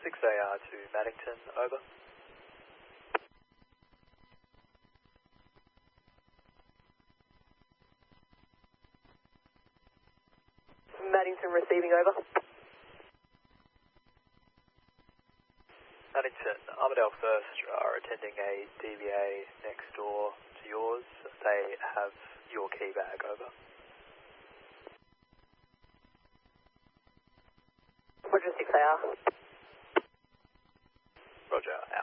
6AR to Maddington, over. Maddington receiving, over. Maddington, Armadale First are attending a DVA next door to yours. They have your key bag, over. Roger 6AR. Roger.